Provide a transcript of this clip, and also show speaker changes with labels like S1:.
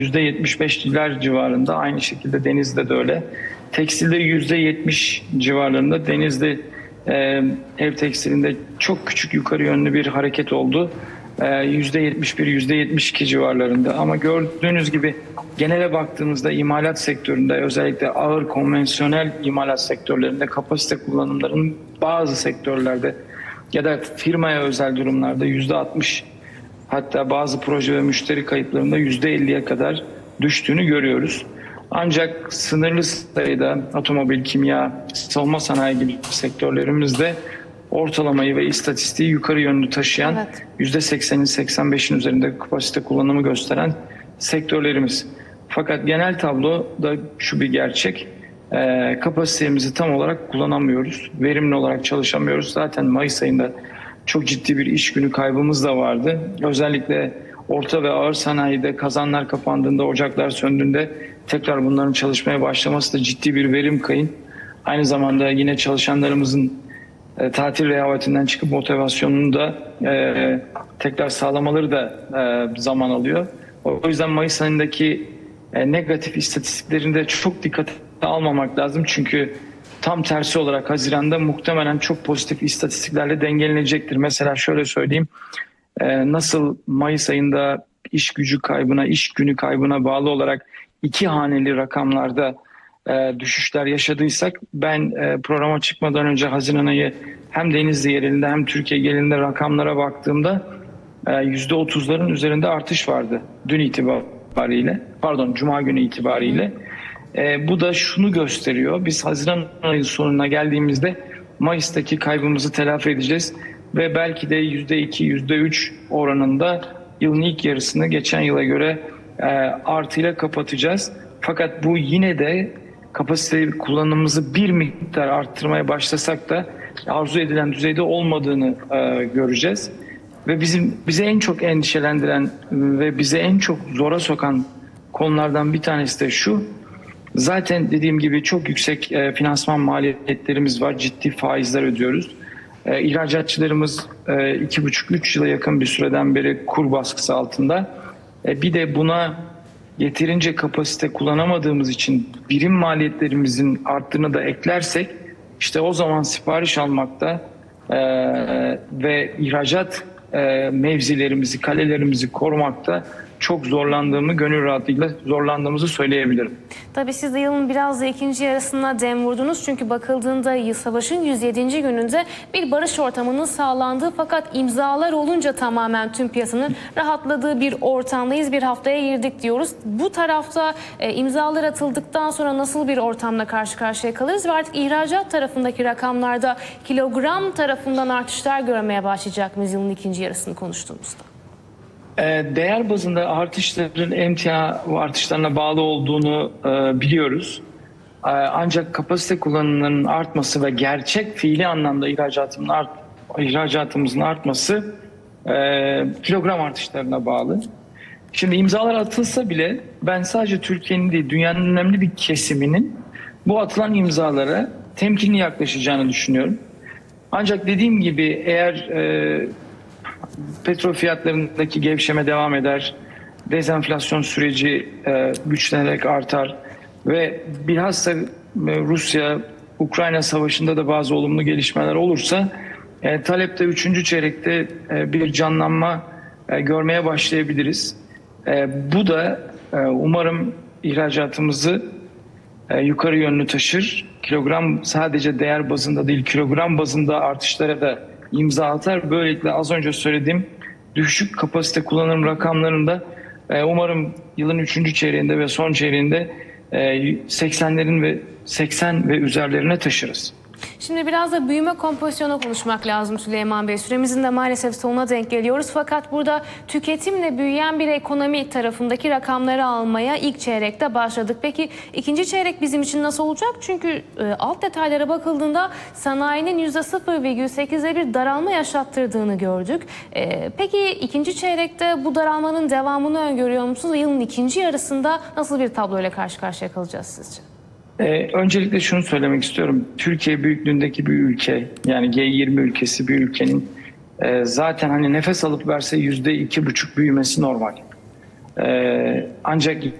S1: %75'ler civarında, aynı şekilde Denizli'de de öyle. Tekstilde %70 civarlarında, Denizli ev tekstilinde çok küçük yukarı yönlü bir hareket oldu. %71, %72 civarlarında. Ama gördüğünüz gibi genele baktığımızda imalat sektöründe, özellikle ağır konvansiyonel imalat sektörlerinde kapasite kullanımlarının bazı sektörlerde ya da firmaya özel durumlarda %60, hatta bazı proje ve müşteri kayıplarında %50'ye kadar düştüğünü görüyoruz. Ancak sınırlı sayıda otomobil, kimya, savunma sanayi gibi sektörlerimizde ortalamayı ve istatistiği yukarı yönlü taşıyan, evet, %80'in 85'in üzerinde kapasite kullanımı gösteren sektörlerimiz. Fakat genel tablo da şu bir gerçek: kapasitemizi tam olarak kullanamıyoruz. Verimli olarak çalışamıyoruz. Zaten Mayıs ayında çok ciddi bir iş günü kaybımız da vardı. Özellikle orta ve ağır sanayide kazanlar kapandığında, ocaklar söndüğünde tekrar bunların çalışmaya başlaması da ciddi bir verim kayın. Aynı zamanda yine çalışanlarımızın tatil rehavetinden çıkıp motivasyonunu da tekrar sağlamaları da zaman alıyor. O yüzden Mayıs ayındaki negatif istatistiklerini de çok dikkate almamak lazım. Çünkü tam tersi olarak Haziran'da muhtemelen çok pozitif istatistiklerle dengelenecektir. Mesela şöyle söyleyeyim, nasıl Mayıs ayında iş gücü kaybına, iş günü kaybına bağlı olarak 2 haneli rakamlarda düşüşler yaşadıysak, ben programa çıkmadan önce Haziran ayı hem Denizli yerelinde hem Türkiye genelinde rakamlara baktığımda %30'ların üzerinde artış vardı dün itibariyle, Cuma günü itibariyle. Bu da şunu gösteriyor: biz Haziran ayı sonuna geldiğimizde Mayıs'taki kaybımızı telafi edeceğiz ve belki de %2, %3 oranında yılın ilk yarısını geçen yıla göre artıyla kapatacağız. Fakat bu yine de kapasite kullanımımızı bir miktar arttırmaya başlasak da arzu edilen düzeyde olmadığını göreceğiz. Ve bizi en çok endişelendiren ve bizi en çok zora sokan konulardan bir tanesi de şu: zaten dediğim gibi çok yüksek finansman maliyetlerimiz var, ciddi faizler ödüyoruz. İhracatçılarımız 2,5-3 yıla yakın bir süreden beri kur baskısı altında. Bir de buna yeterince kapasite kullanamadığımız için birim maliyetlerimizin arttığını da eklersek, işte o zaman sipariş almakta ve ihracat mevzilerimizi, kalelerimizi korumakta çok zorlandığımı, gönül rahatlığıyla zorlandığımızı söyleyebilirim.
S2: Tabii siz de yılın biraz da ikinci yarısına dem vurdunuz. Çünkü bakıldığında savaşın 107. gününde bir barış ortamının sağlandığı, fakat imzalar olunca tamamen tüm piyasanın rahatladığı bir ortamdayız. Bir haftaya girdik diyoruz. Bu tarafta imzalar atıldıktan sonra nasıl bir ortamla karşı karşıya kalırız ve artık ihracat tarafındaki rakamlarda kilogram tarafından artışlar görmeye başlayacak mıyız yılın ikinci yarısını konuştuğumuzda?
S1: Değer bazında artışların emtia artışlarına bağlı olduğunu biliyoruz. Ancak kapasite kullanımlarının artması ve gerçek fiili anlamda ihracatımızın artması kilogram artışlarına bağlı. Şimdi imzalar atılsa bile ben sadece Türkiye'nin değil, dünyanın önemli bir kesiminin bu atılan imzalara temkinli yaklaşacağını düşünüyorum. Ancak dediğim gibi eğer petrol fiyatlarındaki gevşeme devam eder, dezenflasyon süreci güçlenerek artar ve bilhassa Rusya-Ukrayna savaşında da bazı olumlu gelişmeler olursa talepte 3. çeyrekte bir canlanma görmeye başlayabiliriz. Bu da umarım ihracatımızı yukarı yönlü taşır. Kilogram sadece değer bazında değil, kilogram bazında artışlara da imza atar. Böylelikle az önce söylediğim düşük kapasite kullanım rakamlarında umarım yılın 3. çeyreğinde ve son çeyreğinde 80'lerin ve 80 ve üzerlerine taşırız.
S2: Şimdi biraz da büyüme kompozisyonu konuşmak lazım Süleyman Bey. Süremizin de maalesef sonuna denk geliyoruz. Fakat burada tüketimle büyüyen bir ekonomi tarafındaki rakamları almaya ilk çeyrekte başladık. Peki ikinci çeyrek bizim için nasıl olacak? Çünkü alt detaylara bakıldığında sanayinin %0,8'e bir daralma yaşattırdığını gördük. Peki ikinci çeyrekte bu daralmanın devamını öngörüyor musunuz? Yılın ikinci yarısında nasıl bir tabloyla karşı karşıya kalacağız sizce?
S1: Öncelikle şunu söylemek istiyorum. Türkiye büyüklüğündeki bir ülke, yani G20 ülkesi bir ülkenin zaten hani nefes alıp verse %2,5 büyümesi normal. Ancak